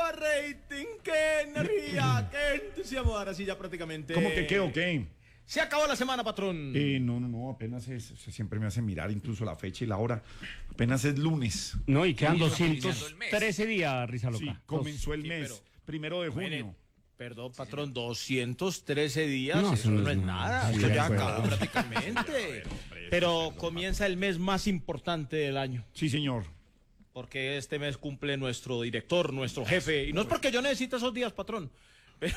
rating, qué energía, qué entusiasmo. Ahora sí, ya prácticamente. ¿Cómo que qué o qué? Se acabó la semana, patrón. No, apenas es. Siempre me hace mirar incluso la fecha y la hora. Apenas es lunes. No, y quedan 213 días, Risa Loca. Sí, comenzó el Sí, mes, pero- 1 de junio. Perdón, patrón, 213 días, No, eso no es nada, Sí, eso de ya acuerdo. acabó prácticamente. Pero comienza el mes más importante del año, Sí, señor. porque este mes cumple nuestro director, nuestro jefe, y no es porque yo necesite esos días, patrón, pero,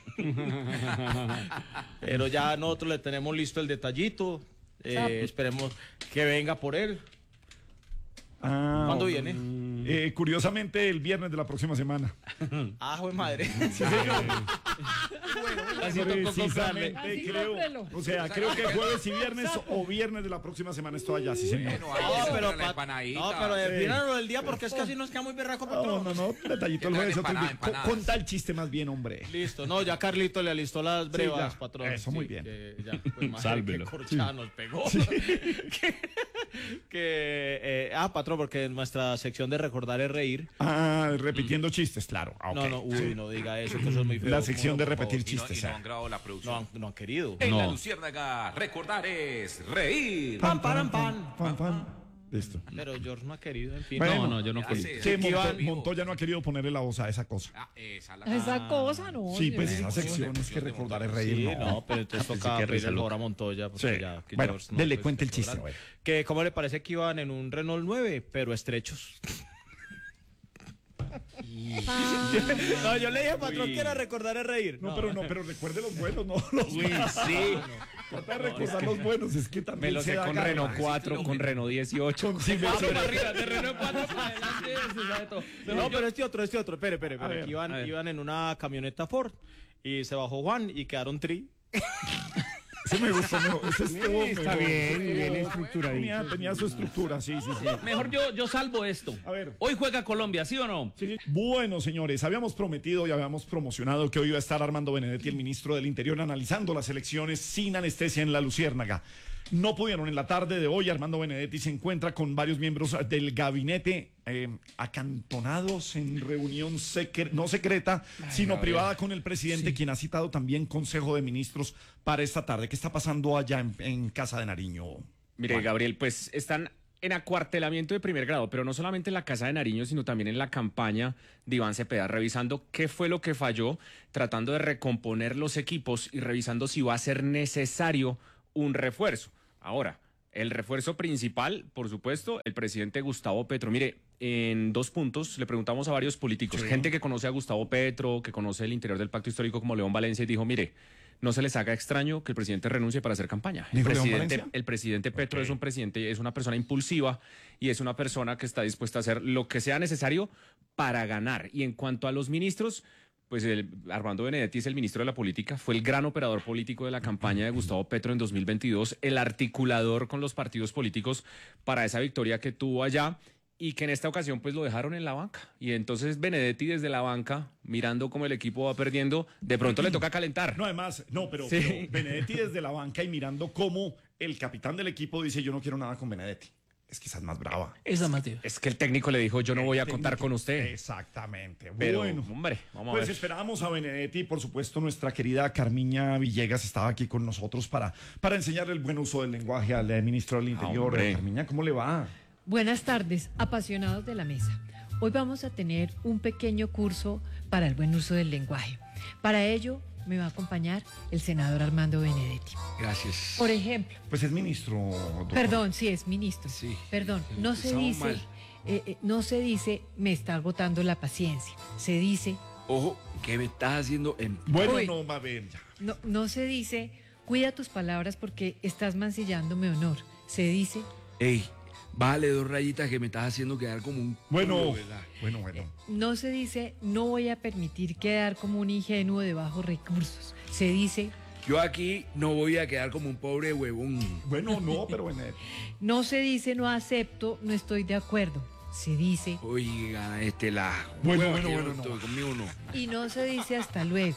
pero ya nosotros le tenemos listo el detallito, esperemos que venga por él. ¿Cuándo viene? Curiosamente, el viernes de la próxima semana. Ah, jue madre. Sí, señor. Así tocó comprarle. Precisamente, creo. O sea, creo que jueves y viernes o viernes de la próxima semana estoy allá, sí, señor. No, pero defínalo del día porque es que así nos queda muy berraco, patrón. No, detallito el jueves. Otro día. Conta el chiste más bien, hombre. Listo, no, ya Carlito le alistó las brevas, ya. patrón. Eso, muy bien. Que ya, pues, madre, Sálvelo. qué corchada nos pegó. Patrón, porque en nuestra sección de recordar es reír. Repitiendo chistes, claro. Ah, ok. No diga eso, que eso es muy feo. La sección de por favor. repetir chistes. Y no han grabado la producción. No han querido. En la Luciérnaga, recordar es reír. Pam, param, pam. Listo. Pero George no ha querido, en fin. Bueno, yo no ya sé. quería. Que que iban- Montoya no ha querido ponerle la voz a esa cosa. Esa cosa, no. Sí, pues yo- esa sección es que recordar es reír, Sí, no. no, pero entonces toca pedirle el favor a Montoya. Porque Sí. ya, que Bueno, George no, dele, pues, cuente el que chiste, sobran. a ver. Que, ¿cómo le parece que iban en un Renault 9, pero estrechos? No, yo le dije, patrón, que era recordar es reír. Pero recuerde los buenos, no los malos. Sí. Trata de recordar los buenos, es que Me también lo se sé da con garra. Renault 4, con Renault 18. Con sí, Para arriba, de Renault 4 para adelante, se sabe todo. No, pero este otro. Espere. A ver, que iban, a ver. iban en una camioneta Ford y se bajó Juan y quedaron tri. Ese me gustó mejor. Ese estuvo Está mejor. bien estructuradito. Tenía su estructura, sí. Mejor yo salvo esto. A ver. Hoy juega Colombia, ¿sí o no? Sí. Bueno, señores, habíamos prometido y habíamos promocionado que hoy iba a estar Armando Benedetti, el ministro del Interior, analizando las elecciones sin anestesia en la Luciérnaga. No pudieron en la tarde de hoy. Armando Benedetti se encuentra con varios miembros del gabinete acantonados en reunión no secreta, sino privada con el presidente, quien ha citado también Consejo de Ministros para esta tarde. ¿Qué está pasando allá en Casa de Nariño? Mire, Gabriel, pues están en acuartelamiento de primer grado, pero no solamente en la Casa de Nariño, sino también en la campaña de Iván Cepeda, revisando qué fue lo que falló, tratando de recomponer los equipos y revisando si va a ser necesario un refuerzo. Ahora, el refuerzo principal, por supuesto, el presidente Gustavo Petro. Mire, en 2 puntos le preguntamos a varios políticos, gente que conoce a Gustavo Petro, que conoce el interior del pacto histórico como León Valencia, y dijo, mire, no se les haga extraño que el presidente renuncie para hacer campaña. ¿Dijo León Valencia? El presidente Petro es un presidente, es una persona impulsiva y es una persona que está dispuesta a hacer lo que sea necesario para ganar. Y en cuanto a los ministros, pues Armando Benedetti es el ministro de la política, fue el gran operador político de la campaña de Gustavo Petro en 2022, el articulador con los partidos políticos para esa victoria que tuvo allá y que en esta ocasión pues lo dejaron en la banca. Y entonces Benedetti desde la banca, mirando cómo el equipo va perdiendo, de pronto le toca calentar. No, además, pero Sí. Benedetti desde la banca y mirando cómo el capitán del equipo dice, yo no quiero nada con Benedetti. Es quizás más brava. Esa Mateo. Es que el técnico le dijo, yo no voy a contar con usted. Exactamente. Pero, bueno, hombre, vamos a pues ver. esperábamos a Benedetti y por supuesto nuestra querida Carmiña Villegas estaba aquí con nosotros para enseñarle el buen uso del lenguaje al ministro del Interior. Hombre. Carmiña, ¿cómo le va? Buenas tardes, apasionados de la mesa. Hoy vamos a tener un pequeño curso para el buen uso del lenguaje. Para ello me va a acompañar el senador Armando Benedetti. Gracias. Por ejemplo, Pues es ministro, doctor. perdón, sí es ministro. Sí. Perdón, no se Empezamos dice, mal. no se dice me está agotando la paciencia. Se dice, Ojo, ¿qué me estás haciendo en... Bueno, Uy. no, va a ver ya. no se dice cuida tus palabras porque estás mancillando mi honor. Se dice Ey, bájale 2 rayitas que me estás haciendo quedar como un... Bueno, culo, ¿verdad? bueno. no se dice no voy a permitir quedar como un ingenuo de bajos recursos. Se dice Yo aquí no voy a quedar como un pobre huevón. Bueno, no, pero Benedetti. no se dice no acepto, no estoy de acuerdo. Se dice Oiga, la... Bueno, hueva que bueno, no no. estoy, conmigo no. y no se dice hasta luego.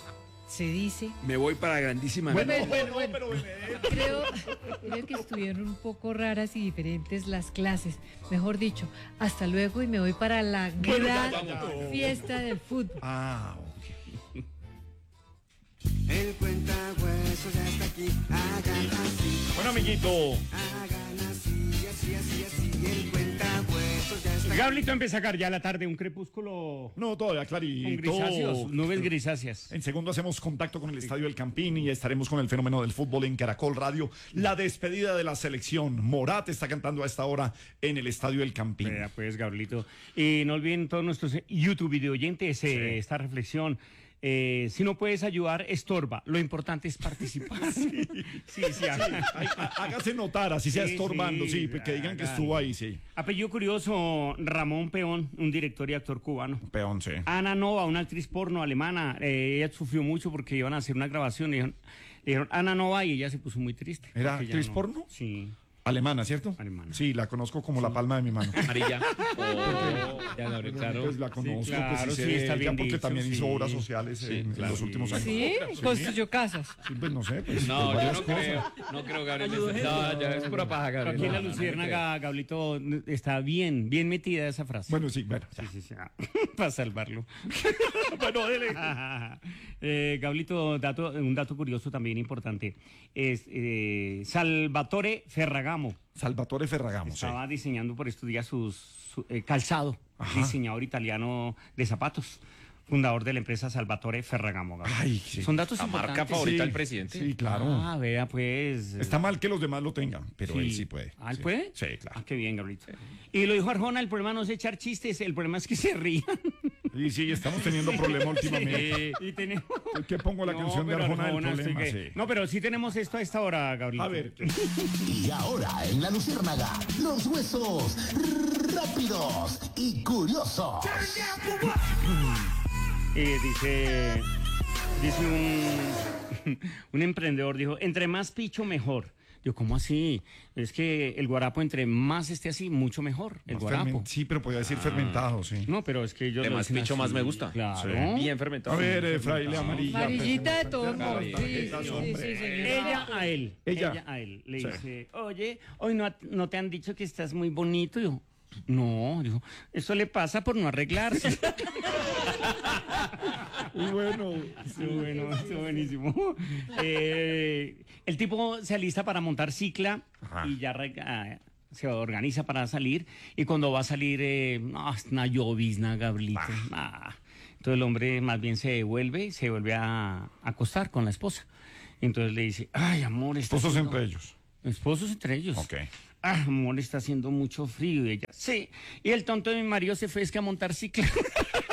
se dice. Me voy para la grandísima. Bueno, Bueno. pero Benedetti. Creo que estuvieron un poco raras y diferentes las clases. Mejor dicho, hasta luego y me voy para la Bueno, gran ya. fiesta del fútbol. Ah, ok. El cuentahuesos ya está aquí, hagan así, Bueno, amiguito. hagan así, así, así, así, el cuentahuesos ya está aquí. Gablito, empieza a sacar ya la tarde un crepúsculo No, todavía con clarito. grisáceos, nubes grisáceas. En segundo hacemos contacto con el Estadio del Campín y estaremos con el fenómeno del fútbol en Caracol Radio. La despedida de la selección. Morat está cantando a esta hora en el Estadio del Campín. Vea pues, Gablito. Y no olviden todos nuestros YouTube video oyentes esta reflexión. Si no puedes ayudar, estorba. Lo importante es participar. Sí, Hágase notar, así sea Sí, estorbando, sí, sí, que digan que hágalo. estuvo ahí, sí. Apellido curioso, Ramón Peón, un director y actor cubano. Peón, sí. Ana Nova, una actriz porno alemana, ella sufrió mucho porque iban a hacer una grabación. Le dijeron Ana Nova y ella se puso muy triste. ¿Era porque ya actriz porno? Sí. Alemana, ¿cierto? Alemana. Sí, la conozco como la palma de mi mano. Amarilla. Ya, Gabriel, claro. Pues la conozco, claro, pues sí, sí, sé está de ella bien porque dicho, también sí. hizo obras sociales en los últimos años. Sí, construyó casas. Sí, pues no sé, pues. No, yo varias no cosas. creo. No creo, Gabriel. No, ya es pura paja, Gabriel. Aquí en la No, no, no Luciérnaga, Gablito, está bien metida esa frase. Bueno, sí, bueno. Sí, para salvarlo. Bueno, dele. Gablito, un dato curioso también importante. Es Salvatore Ferragamo. Salvatore Ferragamo, sí. Estaba diseñando por estos días su calzado, diseñador italiano de zapatos, fundador de la empresa Salvatore Ferragamo. Gabriel. Ay, sí. Son datos La marca importantes. favorita Sí, del presidente. Sí, claro. Ah, vea, pues. Está mal que los demás lo tengan, pero él sí puede. ¿Ah, él Sí. puede? Sí, claro. Ah, qué bien, Gabrielito. Y lo dijo Arjona, el problema no es echar chistes, el problema es que se rían. Y sí, estamos teniendo problemas últimamente. Y tenemos... ¿Qué pongo la canción de pero Arjona del Arjona, problema? estoy que- Sí. No, pero sí tenemos esto a esta hora, Gabrielito. A ver, Y ahora en la Luciérnaga, los huesos rápidos y curiosos. Dice un emprendedor, dijo, entre más picho, mejor. Yo, ¿cómo así? Es que el guarapo, entre más esté así, mucho mejor, el más guarapo. sí, pero podía decir fermentado, sí. No, pero es que yo... De lo más dicen picho, así. más me gusta. Claro. Bien fermentado. A ver, fraile amarilla. Amarillita de todo modo. Gabriel. Sí, Tarjetas, sí, hombre. sí, señor. Ella a él. Ella. A él. Le Sí. dice, oye, hoy no te han dicho que estás muy bonito. Y yo, no, dijo, eso le pasa por no arreglarse. Y bueno, Estuvo buenísimo. El tipo se alista para montar cicla y ya se organiza para salir. Y cuando va a salir, no, es una llovizna, Gablito. Entonces el hombre más bien se vuelve a acostar con la esposa. Entonces le dice, ay, amor, está esposos haciendo-". entre ellos. Esposos entre ellos. Ok. Ah, amor, está haciendo mucho frío. Y ella, sí. Y el tonto de mi marido se fue es que a montar cicla.